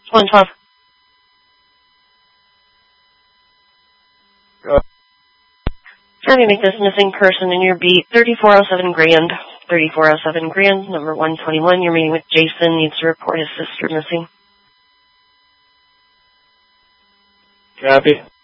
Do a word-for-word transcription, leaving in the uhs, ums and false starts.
one twelve. Go. How do you make this missing person in your beat? thirty-four oh seven Grand. thirty-four oh seven Grand, number one twenty-one. You're meeting with Jason. Needs to report his sister missing. Copy.